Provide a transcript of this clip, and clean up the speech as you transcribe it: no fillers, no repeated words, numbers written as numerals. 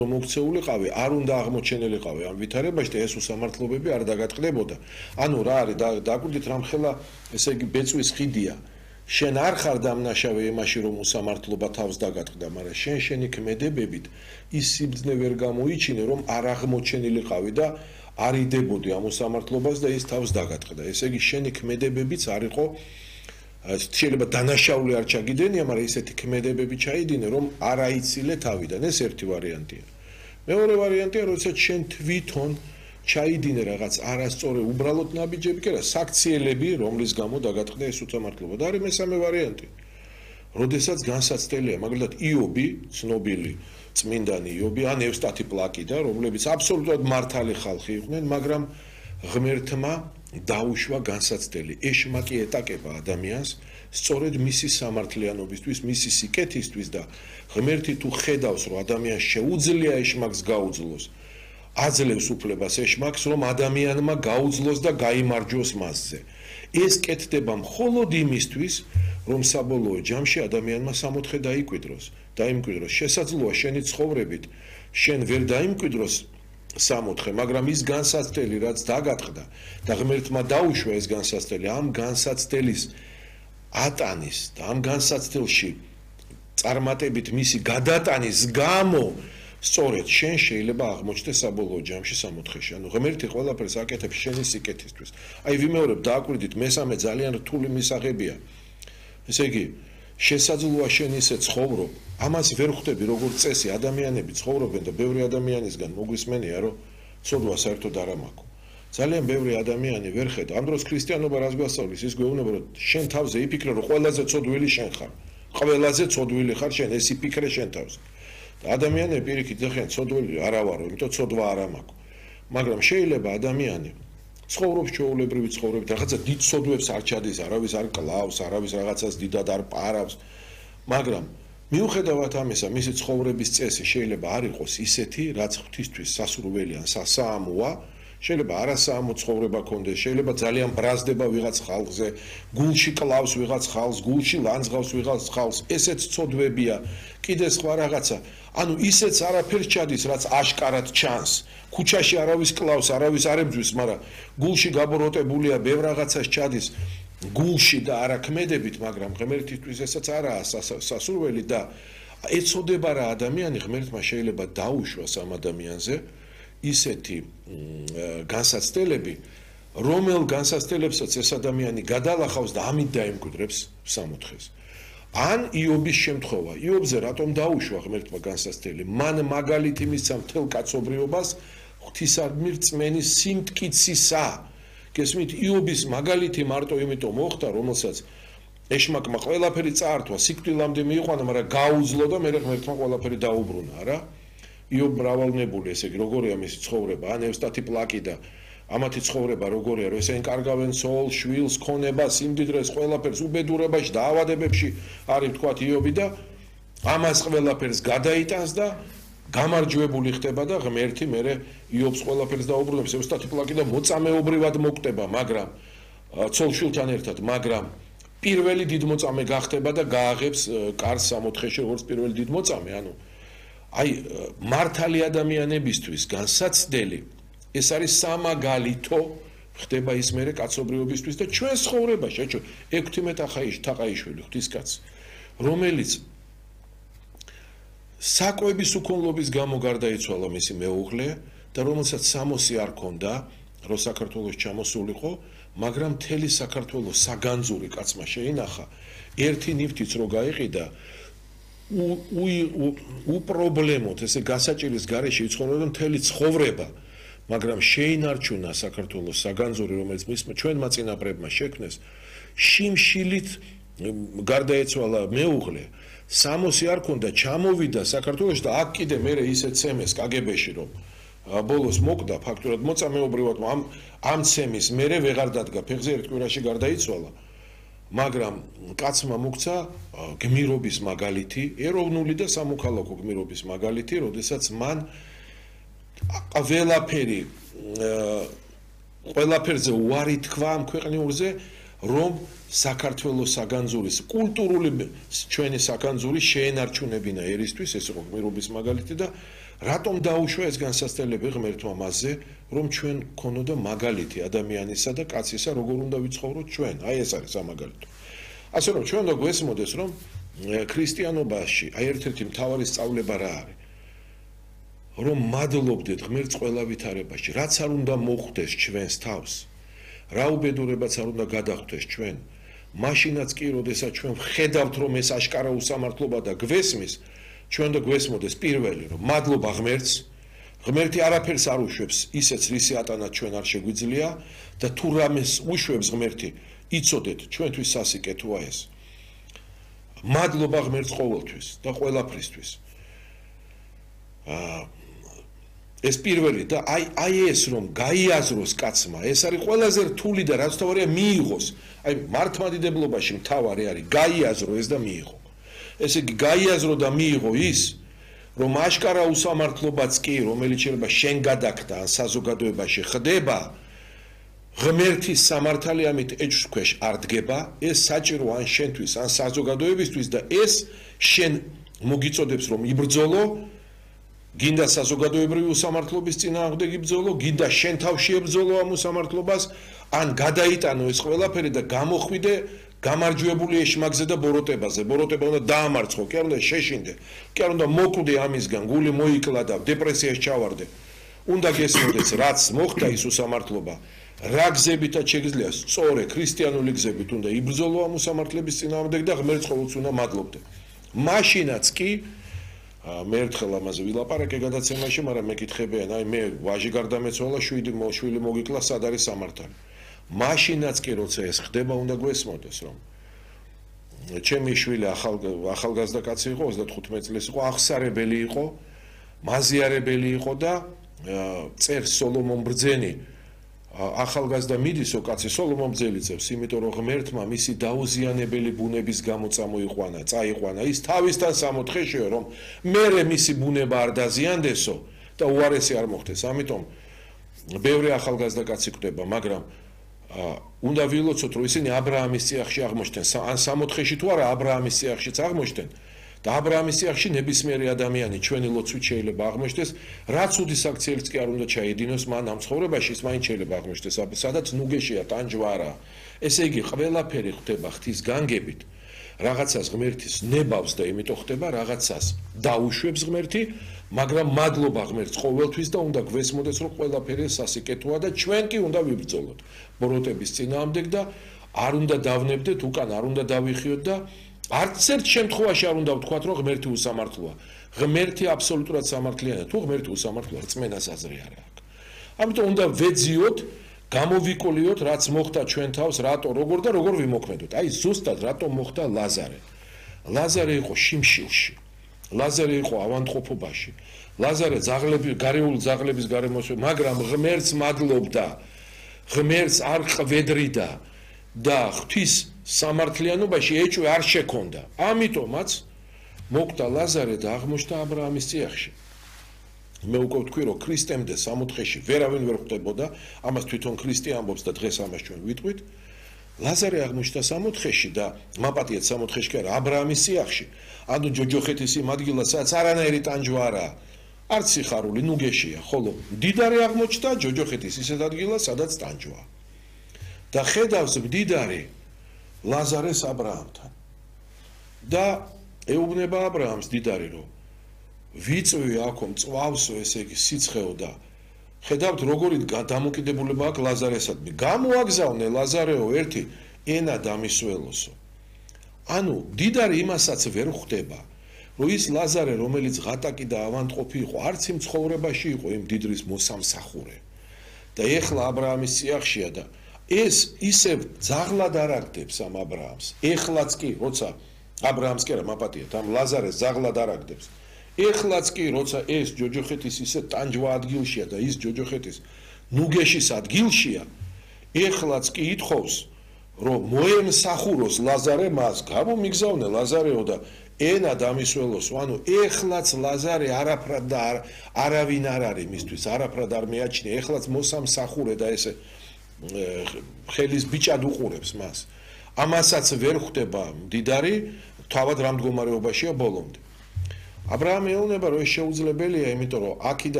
მოქცეულიყავი, არ უნდა აღმოჩენილიყავი ამ ვითარებაში და ეს უსამართლობები არ დაგატყდებოდა. ანუ რა არის დაგვიდით რამხელა, ესე იგი ბეწვის ხიდია. შენ არ ხარ დამნაშავე იმაში, რომ უსამართლობა თავს დაგატყდა, მაგრამ შენი ქმედებებით ის სიბრძნე ვერ გამოიჩინე, რომ არ აღმოჩენილიყავი და არ იდებოდი ამ უსამართლობას და ის თავს დაგატყდა. ესე იგი შენი ქმედებებიც არ იყო შეიძლება დანაშაული არ ჩაგიდენია, მაგრამ ისეთი ქმედებები ჩაიდინე, რომ არ აიცილე თავიდან. ეს ერთი ვარიანტია. მეორე ვარიანტია, როდესაც შენ თვითონ ჩაიდინე რაღაც არასწორი უბრალოდ ნაბიჯები, კი არა, საქციელები, რომლის გამო დაგატყდა ეს უსამართლობა. და არის მესამე ვარიანტი. როდესაც განსაცდელია, მაგალითად იობი, ცნობილი წმინდანი იობი, ან ევსტათი პლაკიდა, რომლებიც აბსოლუტურად მართალი ხალხი იყვნენ, მაგრამ ღმერთმა დაუშვა განსაცდელი. ეშმაკი ეტაკება ადამიანს სწორედ მისი სამართლიანობისთვის, მისი სიკეთისთვის და ღმერთი თუ ხედავს, რომ ადამიანს შეუძლია ეშმაკს გაუძლოს, აძლევს უფლებას ეშმაკს, რომ ადამიანმა გაუძლოს და გაიმარჯვოს მასზე. ეს კეთდება მხოლოდ იმისთვის, რომ საბოლოო ჯამში ადამიანმა სამოთხე დაიმკვიდროს. შესაძლოა შენი ცხოვრებით შენ ვერ დაიმკვიდროს სამოთხე, მაგრამ ის განსაცდელი, რაც დაგატყდა და ღმერთმა დაუშვა ეს განსაცდელი, ამ განსაცდელის ატანის და ამ განსაცდელში წარმატებით მისი გადატანის გამო სწორედ შენ შეიძლება აღმოჩნდეს საბოლოო ჯამში სამოთხეში. ანუ ღმერთი ყველაფერს აკეთებს შენი სიკეთისთვის. აი ვიმეორებ დააკვირდით, მესამე ძალიან რთული მისაღებია. ესე იგი, შესაძლოა შენ ისე ცხოვრობ, ამას ვერ ხვდები როგორც წესი, ადამიანები ცხოვრობენ და ბევრი ადამიანისგან მოგვისმენია, რომ ცოდვა საერთოდ არ ამაქვს. ძალიან ბევრი ადამიანი ვერ ხედა. ამ დროს ქრისტიანობა რას გვასწავლის? ის გვეუბნება, რომ შენ თავზე იფიქრე, რომ ყველაზე ცოდვილი შენ ხარ. ყველაზე ცოდვილი ხარ შენ, ეს იფიქრე შენ თავზე. ადამიანები პირიქით ეხენ ცოდვილი არა ვარო, იმიტომ ცოდვა არ ამაქვს. მაგრამ შეიძლება ადამიანი ცხოვრობს ჩვეულებრივი ცხოვრებით, რაღაცა დიდ ცოდვებს არ ჩადის, არავის არ კლავს, არავის რაღაცას დიდად არ პარავს, მაგრამ მიუხედავად ამისა, მისი ცხოვრების წესი შეიძლება არ იყოს ისეთი, რაც ღვთისთვის სასურველი ან სასაამოა, შეიძლება არასაამო ცხოვრება ქონდეს, შეიძლება ძალიან ბრაზდება ვიღაც ხალხზე, გულში კლავს ვიღაც ხალხს, გულში ლანძღავს ვიღაც ხალხს, ესეც ცოდვებია, კიდე სხვა რაღაცა. ანუ ისეც არაფერს ჩადის, რაც აშკარად ჩანს. ქუჩაში არავის კლავს, არავის არ ებძვის, მაგრამ გულში გაბოროტებულია, ბევრ რაღაცას ჩადის გულში და არა ქმედებით, მაგრამ ღმერთისთვის ესაც არაა სასურველი და ეცოდება რა ადამიანი ღმერთმა შეიძლება დაუშვას ამ ადამიანზე ისეთი განსაცდელები, რომელ განსაცდელებსაც ეს ადამიანი გადალახავს და ამით დაემკვიდრებს სამოთხეს. ან იობის შემთხვევა, იობზე რატომ დაუშვა ღმერთმა განსაცდელი? მან მაგალითი მისცა მთელ კაცობრიობას ღვთისადმი რწმენის სიმტკიცისა. გესმით, იობის მაგალითი მარტო იმიტომ მოხდა, რომელსაც ეშმაკმა ყველაფერი წაართვა, სიკვდილამდე მიიყვანა, მაგრამ გაუძლო და მერე ღმერთმა ყველაფერი დაუბრუნა, არა? იობ მრავალნებული, ესე იგი, როგორია მისი ცხოვრება, ან ევსტათი პლაკიდა, ამათი ცხოვრება როგორია, რომ ესენი კარგავენ ცოლს, შვილს, ქონებას, სიმდიდრეს, ყველაფერს უბედურებაში, დაავადებებში არის თქვათ იობი და ამას ყველაფერს გადაიტანს და გამარჯვებული ხდება და ღმერთი მერე იობს ყველაფერს დაუბრუნებს. ევსტათი პლაკიდა მოწამეობრივად მოკვდება, მაგრამ ცოლ-შვილთან ერთად, მაგრამ პირველი დიდმოწამე გახდება და გააღებს კარს სამოთხეში, როგორც პირველი დიდმოწამე, ანუ აი მართალი ადამიანებისთვის განსაცდელი ეს არის სამაგალითო ხდება ის მერე კაცობრიობისთვის და ჩვენ ცხოვრებაში, აჩვენე 16 თაყაიშვილი ღვთისკაცი, რომელიც საკვების უქონლობის გამო გარდაიცვალა მისი მეუღლე და რომელსაც 60 არ ქონდა, რომ საქართველოს ჩამოსულიყო, მაგრამ მთელი საქართველოს საგანძური კაცმა შეინახა, ერთი ნივთიც რო გაიყიდა უპრობლემოდ ესე გასაჭირის გარეშე იცხოვრებოდა მთელი ცხოვრება, მაგრამ შეინარჩუნა საქართველოს საგანძური, რომელიც ჩვენმა წინაპრებმა შექმნეს, შიმშილით გარდაეცვალა მეუღლე, 60 არ ქონდა, ჩამოვიდა საქართველოში და აქ კიდე მერე ისე ცემეს კგბ-ში, რომ ბოლოს მოკდა ფაქტურად მოწამეობრივად, ამ ცემის მერე ვეღარ დადგა, ფეხზე ერთ კვირაში გარდაიცვალა. მაგრამ კაცმა მოგცა გმირობის მაგალითი, ეროვნული და სამოქალაქო გმირობის მაგალითი, როდესაც მან ყველაფერზე უარი თქვა ამ ქვეყნიურზე, რომ საქართველოს საგანძურის კულტურული ჩვენი საგანძური შეენარჩუნებინა ერისთვის, ეს იყო გმირობის მაგალითი და რატომ დაუშვა ეს განსაცდელები ღმერთმა მასზე, რომ ჩვენ გქონოდა მაგალითი ადამიანისა და კაცისა, როგორ უნდა ვიცხოვროთ ჩვენ. აი ეს არის სამაგალითო. ასე რომ ჩვენ უნდა გვესმოდეს, რომ ქრისტიანობაში აი ერთ-ერთი მთავარი სწავლება რა არის? რომ მადლობდეთ ღმერთს ყველა ვითარებაში, რაც არ უნდა მოხვდეს ჩვენს თავს, რა უბედურებაც არ უნდა გადახვდეს ჩვენ, მაშინაც კი, როდესაც ჩვენ ვხედავთ, რომ ეს აშკარა უსამართლობა და გვესმის, ჩვენ უნდა გვესმოდეს პირველი, რომ მადლობა ღმერთს, ღმერთი არაფერს არ უშვებს ისეც, რისი ატანაც ჩვენ არ შეგვიძლია და თუ რამეს უშვებს ღმერთი, იცოდეთ, ჩვენთვის სასიკეთოა ეს. მადლობა ღმერთს ყოველთვის და ყველაფრისთვის. ეს პირველი და აი ეს რომ გაიაზროს კაცმა, ეს არის ყველაზე რთული და რაც თავარია მიიღოს. აი მართლმადიდებლობაში მთავარი არის გაიაზრო ეს და მიიღო. ესე იგი გაიაზრო და მიიღო ის, რომ აშკარა უსამართლობაც კი, რომელიც შეიძლება შენ გადაგხდა ან საზოგადოებაში ხდება, ღმერთის სამართალი ამით ეჭვს ქვეშ არ დგება, ეს საჭირო ან შენთვის, ან საზოგადოებისთვის და ეს შენ მოგიწოდებს რომ იბრძოლო, გინდა საზოგადოებრივი უსამართლობის წინააღმდეგ იბრძოლო, გინდა შენ თავში ებრძოლო ამ უსამართლობას, ან გადაიტანო ეს ყველაფერი და გამოხვიდე გამარჯვებული ეშმაკზე და ბოროტებაზე. ბოროტება უნდა დაამარცხო, კი არ უნდა შეშინდე, კი არ უნდა მოკვდე ამისგან, გული მოიკლა და დეპრესიაში ჩავარდე. უნდა გესმოდეთ, რაც მოხდა ის უსამართლობა, რა გზებითაც შეგიძლია სწორე ქრისტიანული გზებით უნდა იბრძოლო ამ უსამართლების წინააღმდეგ და ღმერთს ყოველთვის უნდა მადლობდე. მაშინაც კი მე ერთხელ ამაზე ვილაპარაკე გადაცემაში, მაგრამ მეკითხებიან, აი მე ვაჟი გარდამეცვალა, შვილი მოგიკლა, სად არის სამართალი? მაშინაც კი როცა ეს ხდება, უნდა გვესმოდეს, რომ ჩემი შვილი ახალგაზრდა კაცი იყო, 35 წლის იყო, აღსარებელი იყო, მაზიარებელი იყო და წერს სოლომონ ბრძენი ახალგაზრდა მიდისო კაცი სოლომონ ბრძენი წერს, იმიტომ რომ ღმერთმა მისი დაუზიანებელი ბუნების გამო წაიყვანა ის თავისთან სამოთხეშეო, რომ მერე მისი ბუნება არ დაზიანდესო და უარესი არ მოხდეს. ამიტომ ბევრი ახალგაზრდა კაცი კვდება, მაგრამ უნდა ვილოცოთ, რომ ისინი ა ブラ ამის წიაღში აღმოჩნდნენ, ან სამოთხეში თუ არა, ა ブラ ამის წიაღშიც აღმოჩნდნენ. და ა ブラ ამის წიაღში ნებისმიერი ადამიანი ჩვენი ლოცვით შეიძლება აღმოჩნდეს, რაც უდი საქციელიც კი არ უნდა ჩაედინოს მან ამ ცხოვრებაში, ის მაინც შეიძლება აღმოჩნდეს, სადაც ნუგეშია, ტანჯვარა. ესე იგი, ყველაფერი ხდება ღვთის განგებით, რაღაცას ღმერთის ნებავს და იმიტომ ხდება, რაღაცას დაუშვებს ღმერთი, მაგრამ მადლობა ღმერთს ყოველთვის და უნდა გვესმოდეს, რომ ყველაფერი სასიკეთოა და ჩვენ კი უნდა ვიბრძოლოთ ბოროტების წინააღმდეგ და არ უნდა დავნებდეთ, უკან არ უნდა დავიხიოთ და არც ერთ შემთხვევაში არ უნდა ვთქვათ, რომ ღმერთი უსამართლოა. ღმერთი აბსოლუტურად სამართლიანია. თუ ღმერთი უსამართლოა, რწმენას აზრი არ აქვს. ამიტომ უნდა ვეძიოთ, გამოვიკოლიოთ, რაც მოხდა ჩვენ თავს, რატო, როგორ და როგორ ვიმოქმედოთ. აი ზუსტად რატო მოხდა ლაზარე. ლაზარე იყო შიმშილში. ლაზარე იყო ავანტყოფობაში. ლაზარე გარეული ძაღლების გარემოში, მაგრამ ღმერთს მადლობდა. ღმერთს არ ყვედრიდა და ღვთის სამართლიანობაში ეჭვი არ შექონდა. ამიტომაც მოკვდა ლაზარე და აღმოჩნდა ა ブラ ამის წიაღში. მე უკვე ვთქვი, რომ ქრისტემდე სამოთხეში ვერავინ ვერ ხვდებოდა, ამას თვითონ ქრისტე ამბობს და დღეს ამას ჩვენ ვიტყვით. ლაზარე აღმოჩნდა სამოთხეში და მაპატიეთ სამოთხეში კი არა, ა ブラ ამის წიაღში. ანუ ჯოჯოხეთის იმ ადგილას, სადაც არანაირი ტანჯვა არაა, არც სიხარული, ნუგეშია, ხოლო მდიდარი აღმოჩნდა ჯოჯოხეთის ისეთ ადგილას, სადაც ტანჯვა. და ხედავს მდიდარი ლაზარეს ა ブラ ამთან. და ეუბნება ა ブラ ამს მდიდარი, რომ ვიწვი აქო მწვავსო, ესე იგი სიცხეო და ხედავთ როგორი დამოკიდებულება აქვს ლაზარესადმი. გამოაგზავნე ლაზარეო ერთი ენა დამისველოსო. ანუ მდიდარი იმასაც ვერ ხვდება, რომ ის ლაზარე, რომელიც ღატაკი და ავანტყოფი იყო, არც იმ ცხოვრებაში იყო იმ მდიდრის მოსამსახურე. და ეხლა ა ブラ ამის წიაღშია და ეს ისევ ძაღლად არ აგდებს ამ ა ブラ ამს. ეხლაც კი, როცა ა ブラ ამს კი არა მაპატიეთ, ამ ლაზარეს ძაღლად არ აგდებს. ეხლაც კი, როცა ეს ჯოჯოხეთის ისე ტანჯვა ადგილშია და ის ჯოჯოხეთის ნუგეშის ადგილშია, ეხლაც კი ითხოვს, რომ მოემსახუროს ლაზარე მას, გამომიგზავნე ლაზარეო და ენა დამისველოსო. ანუ ეხლაც ლაზარე არაფრად და არავინ არ არის მისთვის, არაფრად არ მეაჩნია, ეხლაც მოსამსახურე და ესე ხელის ბიჭად უყურებს მას. ამასაც ვერ ხვდება მდიდარი, თავად რა მდგომარეობაშია ბოლომდე. ა ブラ ამი ეუბნება რომ ეს შეუძლებელია, იმიტომ რომ აქედან